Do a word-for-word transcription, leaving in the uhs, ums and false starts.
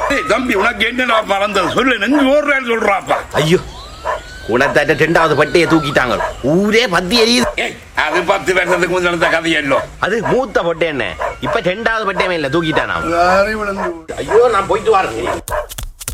தம்பி உனக்கு என்ன மறந்தது சொல்லு நெஞ்சு ஓடுறேன்னு சொல்றாப்பா. ஐயோ குணத்தாட்ட ரெண்டாவது பட்டையை தூக்கிட்டாங்க, ஊரே பத்தி எரியுது. அது பத்து வருஷத்துக்கு முன் நடந்த கதை எல்லாம். அது மூத்த பொட்டை என்ன, இப்ப ரெண்டாவது பட்டையுமே இல்ல தூக்கிட்டானா. ஐயோ நான் போயிட்டு வரேன்.